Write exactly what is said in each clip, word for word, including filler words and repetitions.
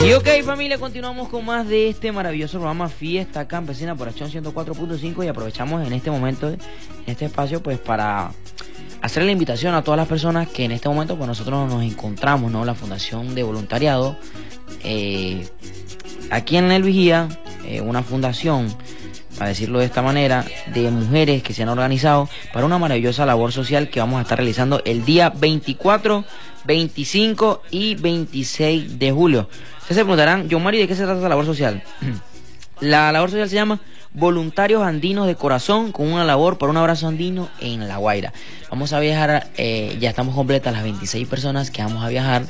Y ok, familia, continuamos con más de este maravilloso programa Fiesta Campesina por Acción ciento cuatro punto cinco y aprovechamos en este momento, en este espacio, pues para hacer la invitación a todas las personas que en este momento pues nosotros nos encontramos, ¿no? La Fundación de Voluntariado, eh, aquí en El Vigía, eh, una fundación, para decirlo de esta manera, de mujeres que se han organizado para una maravillosa labor social que vamos a estar realizando el día veinticuatro, veinticinco y veintiséis de julio. Ustedes se preguntarán, John Mario, ¿de qué se trata la labor social? La labor social se llama Voluntarios Andinos de Corazón, con una labor por un abrazo andino en La Guaira. Vamos a viajar, eh, ya estamos completas las veintiséis personas que vamos a viajar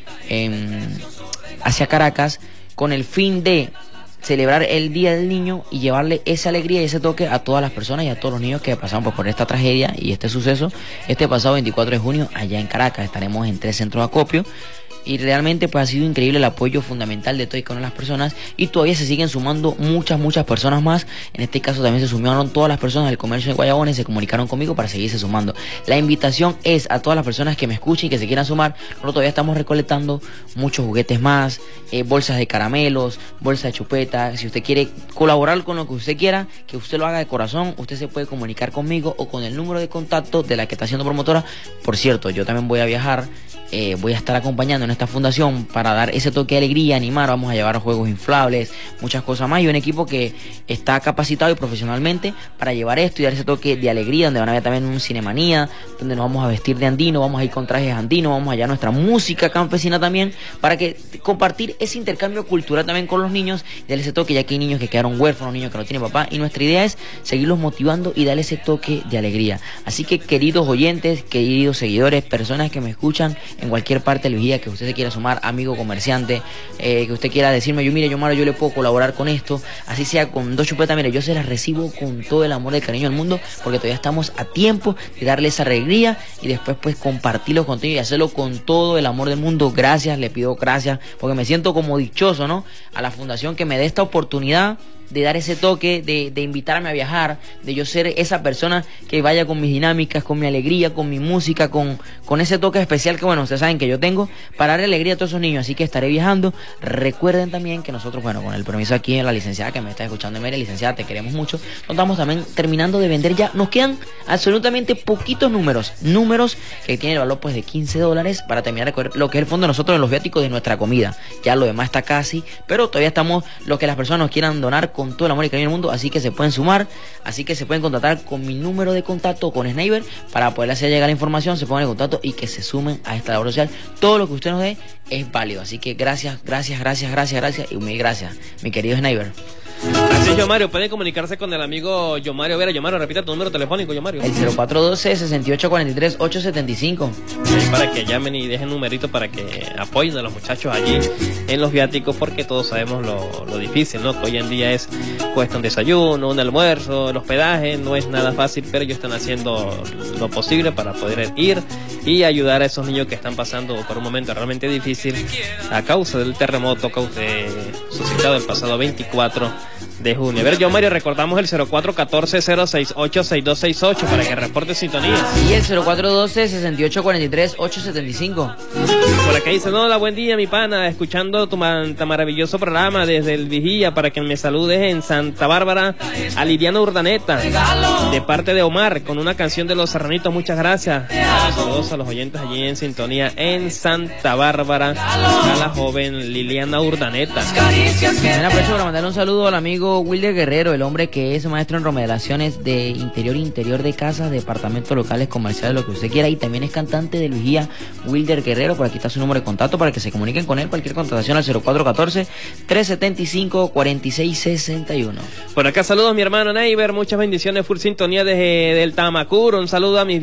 eh, hacia Caracas con el fin de celebrar el Día del Niño y llevarle esa alegría y ese toque a todas las personas y a todos los niños que pasaron pues, por esta tragedia y este suceso. Este pasado veinticuatro de junio allá en Caracas estaremos en tres centros de acopio. Y realmente pues ha sido increíble el apoyo fundamental de todas y cada una de las personas. Y todavía se siguen sumando muchas, muchas personas más. En este caso también se sumaron todas las personas del comercio de Guayabones. Se comunicaron conmigo para seguirse sumando. La invitación es a todas las personas que me escuchen y que se quieran sumar. Nosotros todavía estamos recolectando muchos juguetes más, eh, bolsas de caramelos, bolsas de chupetas. Si usted quiere colaborar con lo que usted quiera, que usted lo haga de corazón, usted se puede comunicar conmigo o con el número de contacto de la que está haciendo promotora. Por cierto, yo también voy a viajar. Eh, voy a estar acompañando en esta fundación para dar ese toque de alegría, animar. Vamos a llevar juegos inflables, muchas cosas más, y un equipo que está capacitado y profesionalmente para llevar esto y dar ese toque de alegría, donde van a ver también un cinemanía, donde nos vamos a vestir de andino, vamos a ir con trajes andinos, vamos a hallar nuestra música campesina también, para que compartir ese intercambio cultural también con los niños y darle ese toque, ya que hay niños que quedaron huérfanos, niños que no tienen papá, y nuestra idea es seguirlos motivando y darle ese toque de alegría. Así que, queridos oyentes, queridos seguidores, personas que me escuchan en cualquier parte del Vigía, que usted se quiera sumar, amigo comerciante, eh, que usted quiera decirme, yo mire, yo Mario, yo le puedo colaborar con esto, así sea con dos chupetas, mire, yo se las recibo con todo el amor y el cariño del mundo, porque todavía estamos a tiempo de darle esa alegría y después pues compartirlo contigo y hacerlo con todo el amor del mundo. Gracias, le pido gracias, porque me siento como dichoso, ¿no? A la fundación que me dé esta oportunidad de dar ese toque, de, de invitarme a viajar, de yo ser esa persona que vaya con mis dinámicas, con mi alegría, con mi música, con, con ese toque especial que, bueno, ustedes saben que yo tengo para darle alegría a todos esos niños. Así que estaré viajando. Recuerden también que nosotros, bueno, con el permiso aquí de la licenciada que me está escuchando, Mary, licenciada, te queremos mucho. Nos estamos también terminando de vender ya. Nos quedan absolutamente poquitos números, números que tienen el valor pues de quince dólares para terminar de coger lo que es el fondo de nosotros en los viáticos de nuestra comida. Ya lo demás está casi, pero todavía estamos lo que las personas nos quieran donar con con todo el amor y cariño del mundo, así que se pueden sumar, así que se pueden contactar con mi número de contacto con Sniper para poder hacer llegar la información, se pongan en contacto y que se sumen a esta labor social. Todo lo que usted nos dé es válido, así que gracias, gracias, gracias, gracias, gracias y mil gracias, mi querido Sniper. Así, John Mario, pueden comunicarse con el amigo John Mario Vera. John Mario, repita tu número telefónico, John Mario. El cero cuatro uno dos, seis ocho cuatro tres, ocho siete cinco. Sí, para que llamen y dejen numerito para que apoyen a los muchachos allí en los viáticos, porque todos sabemos lo, lo difícil, ¿no? Que hoy en día es, cuesta un desayuno, un almuerzo, el hospedaje, no es nada fácil, pero ellos están haciendo lo posible para poder ir y ayudar a esos niños que están pasando por un momento realmente difícil a causa del terremoto eh, suscitado el pasado veinticuatro de junio. A ver, John Mario, recordamos el cero cuatro uno cuatro, cero seis ocho, seis dos seis ocho para que reporte sintonía. Y el cero cuatro uno dos, seis ocho cuatro tres, ocho siete cinco. Por acá dice, no, hola, buen día, mi pana, escuchando tu man, tan maravilloso programa desde el Vigía, para que me saludes en Santa Bárbara a Liliana Urdaneta, de parte de Omar, con una canción de Los Serranitos. Muchas gracias. Saludos a los oyentes allí en sintonía en Santa Bárbara, a la joven Liliana Urdaneta. También aprovecho para mandar un saludo al amigo Wilder Guerrero, el hombre que es maestro en remodelaciones de interior interior de casas, departamentos locales, comerciales, lo que usted quiera, y también es cantante de Vigía. Wilder Guerrero, por aquí está su número de contacto para que se comuniquen con él, cualquier contratación al cero cuatro uno cuatro, tres siete cinco, cuatro seis seis uno. Por acá saludos a mi hermano Neiber, muchas bendiciones, full sintonía desde del Tamacuro, un saludo a mis